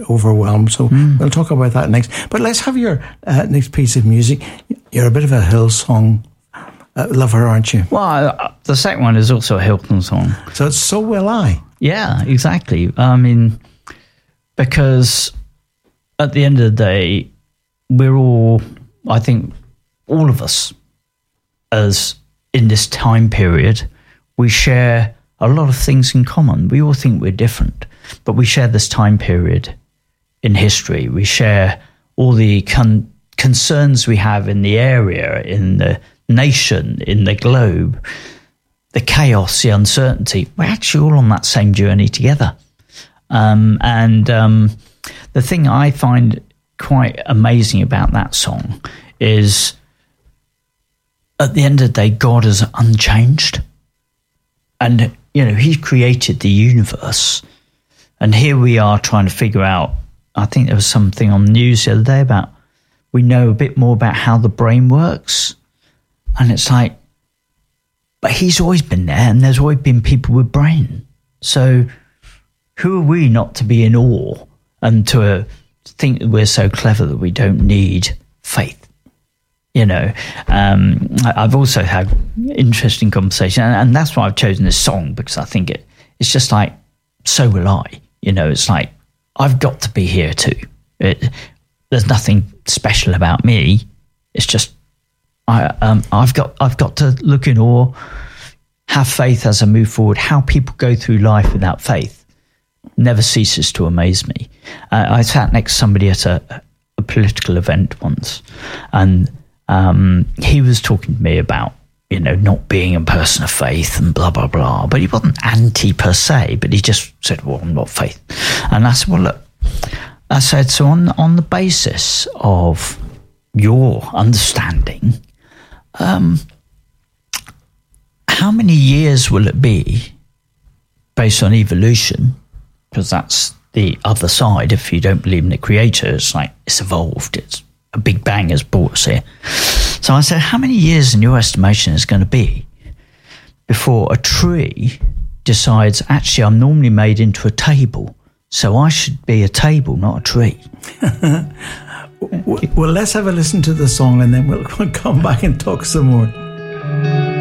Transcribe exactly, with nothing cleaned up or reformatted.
overwhelmed. So mm. we'll talk about that next. But let's have your uh, next piece of music. You're a bit of a Hillsong uh, lover, aren't you? Well, uh, the second one is also a Hillsong song. So it's So Will I. Yeah, exactly. I mean, because at the end of the day, we're all, I think, all of us, as in this time period, we share a lot of things in common. We all think we're different, but we share this time period in history. We share all the con- concerns we have in the area, in the nation, in the globe, the chaos, the uncertainty. We're actually all on that same journey together. Um, and um, the thing I find quite amazing about that song is, at the end of the day, God is unchanged. And, you know, he created the universe. And here we are trying to figure out, I think there was something on the news the other day about, we know a bit more about how the brain works. And it's like, but he's always been there, and there's always been people with brain. So who are we not to be in awe and to uh, think that we're so clever that we don't need faith? You know, um, I've also had interesting conversation, and, and that's why I've chosen this song, because I think it, it's just like, so will I. You know, it's like, I've got to be here too. It, there's nothing special about me. It's just, I, um, I've got, I've got to look in awe, have faith as I move forward. How people go through life without faith never ceases to amaze me. Uh, I sat next to somebody at a, a political event once, and Um, he was talking to me about, you know, not being a person of faith and blah, blah, blah. But he wasn't anti per se, but he just said, well, I'm not faith. And I said, well, look, I said, so on, on the basis of your understanding, um, how many years will it be based on evolution? Because that's the other side. If you don't believe in the creator, it's like, it's evolved, it's a big bang has brought us here. So I said, how many years in your estimation is going to be before a tree decides, actually, I'm normally made into a table, so I should be a table, not a tree? Well, let's have a listen to the song, and then we'll come back and talk some more.